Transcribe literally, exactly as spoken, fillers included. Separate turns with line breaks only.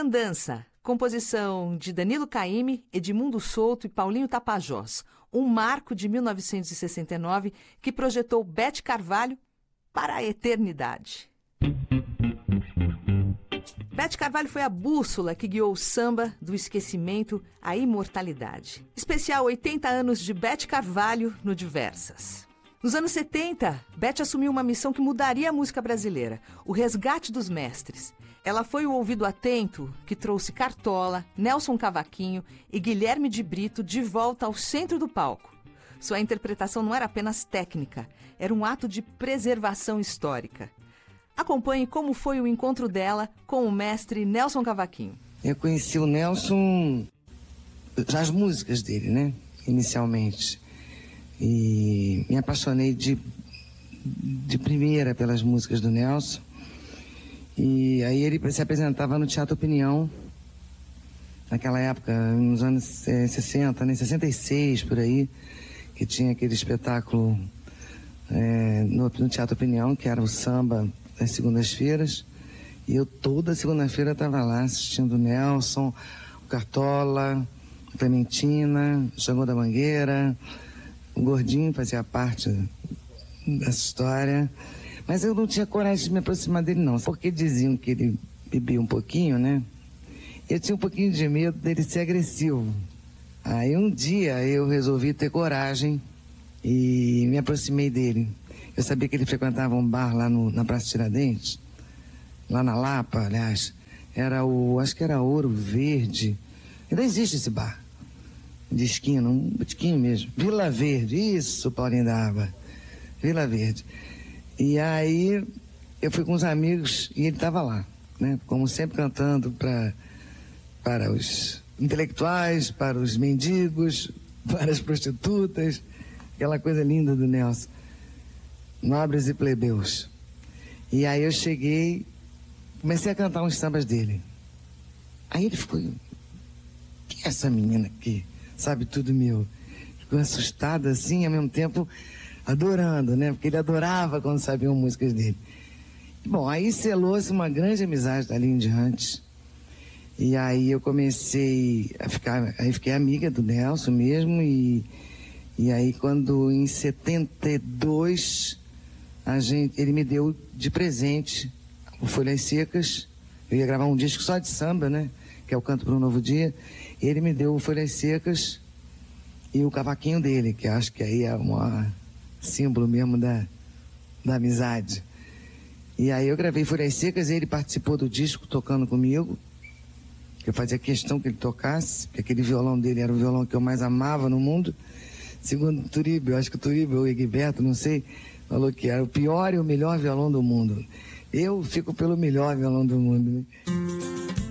Andança, composição de Danilo Caymmi, Edmundo Souto e Paulinho Tapajós. Um marco de mil novecentos e sessenta e nove que projetou Bete Carvalho para a eternidade. Bete Carvalho foi a bússola que guiou o samba do esquecimento à imortalidade. Especial oitenta anos de Bete Carvalho no Diversas. Nos anos setenta, Bete assumiu uma missão que mudaria a música brasileira, o resgate dos mestres. Ela foi o ouvido atento que trouxe Cartola, Nelson Cavaquinho e Guilherme de Brito de volta ao centro do palco. Sua interpretação não era apenas técnica, era um ato de preservação histórica. Acompanhe como foi o encontro dela com o mestre Nelson Cavaquinho.
Eu conheci o Nelson, as músicas dele, né? Inicialmente. E me apaixonei de, de primeira pelas músicas do Nelson. E aí ele se apresentava no Teatro Opinião, naquela época, nos anos é, sessenta, né? sessenta e seis, por aí, que tinha aquele espetáculo é, no, no Teatro Opinião, que era o samba das segundas-feiras. E eu toda segunda-feira estava lá assistindo o Nelson, o Cartola, a Clementina, o Xangô da Mangueira. O Gordinho fazia parte dessa história, mas eu não tinha coragem de me aproximar dele não, porque diziam que ele bebia um pouquinho, né? Eu tinha um pouquinho de medo dele ser agressivo. Aí um dia eu resolvi ter coragem e me aproximei dele. Eu sabia que ele frequentava um bar lá no, na Praça Tiradentes, lá na Lapa, aliás. Era o, acho que era Ouro Verde. Ainda existe esse bar. De esquina, um botiquinho mesmo. Vila Verde, isso, Paulinho da Água. Vila Verde. E aí eu fui com os amigos e ele estava lá, né? Como sempre cantando pra, para os intelectuais, para os mendigos, para as prostitutas, aquela coisa linda do Nelson. Nobres e plebeus. E aí eu cheguei, comecei a cantar uns sambas dele. Aí ele ficou, quem é essa menina aqui? Sabe tudo meu. Ficou assustado assim, ao mesmo tempo adorando, né? Porque ele adorava quando sabiam músicas dele. Bom, aí selou-se uma grande amizade dali em diante. E aí eu comecei a ficar, aí fiquei amiga do Nelson mesmo, e, e aí quando em setenta e dois a gente, ele me deu de presente o Folhas Secas. Eu ia gravar um disco só de samba, né? Que é o Canto para um Novo Dia. Ele me deu o Folhas Secas e o cavaquinho dele, que acho que aí é um símbolo mesmo da, da amizade. E aí eu gravei Folhas Secas e ele participou do disco tocando comigo. Eu fazia questão que ele tocasse, porque aquele violão dele era o violão que eu mais amava no mundo. Segundo o Turíbio, acho que o Turíbio ou o Egberto, não sei, falou que era o pior e o melhor violão do mundo. Eu fico pelo melhor violão do mundo, né?